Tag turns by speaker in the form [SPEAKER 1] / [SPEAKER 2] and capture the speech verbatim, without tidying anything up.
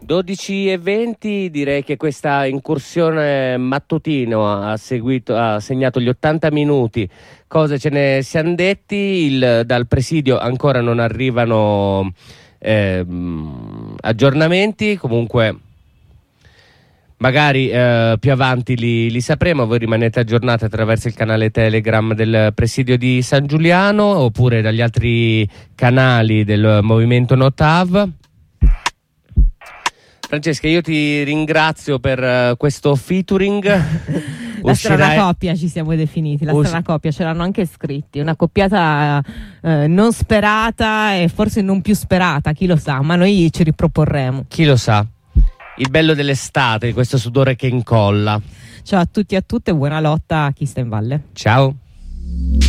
[SPEAKER 1] dodici e venti, direi che questa incursione mattutino ha, seguito, ha segnato gli ottanta minuti. Cosa ce ne siamo detti? Il, dal presidio ancora non arrivano eh, aggiornamenti, comunque magari eh, più avanti li, li sapremo. Voi rimanete aggiornati attraverso il canale Telegram del presidio di San Giuliano oppure dagli altri canali del movimento Notav. Francesca, io ti ringrazio per uh, questo featuring.
[SPEAKER 2] La strana coppia ci siamo definiti, la
[SPEAKER 1] Us-
[SPEAKER 2] strana coppia, ce l'hanno anche scritti, una coppiata eh, non sperata e forse non più sperata, chi lo sa, ma noi ci riproporremo.
[SPEAKER 1] Chi lo sa, il bello dell'estate, di questo sudore che incolla.
[SPEAKER 2] Ciao a tutti e a tutte, buona lotta a chi sta in valle.
[SPEAKER 1] Ciao.